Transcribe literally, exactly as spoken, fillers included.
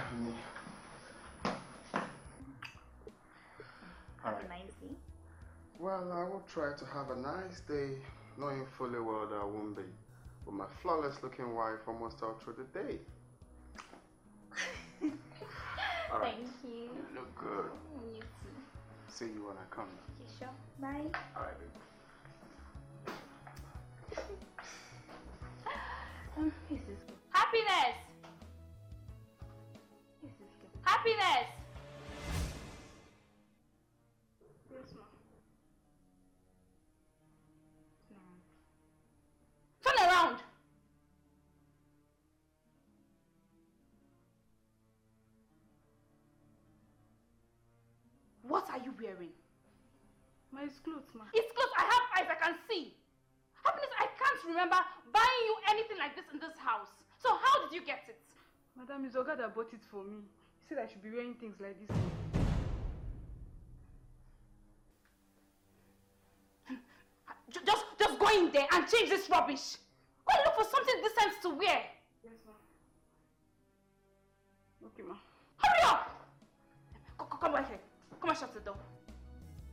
honey. Have right. a nice day. Well, I will try to have a nice day, knowing fully well that I won't be with my flawless looking wife almost all through the day. All right. Thank you. You look good. You too. See you when I come. Okay, sure. Bye. All right, baby. um, this is good. Happiness! This is good. Happiness! Yes, ma'am. Turn around! What are you wearing? My clothes, ma. It's clothes. I have eyes. I can see. Happiness, I can't remember buying you anything like this in this house. So how did you get it? Madam, it's Oga that bought it for me. He said I should be wearing things like this. Just, just go in there and change this rubbish. Go and look for something decent to wear. Yes, ma'am. Okay, ma. Hurry up! Come, come back here. Come and shut the door.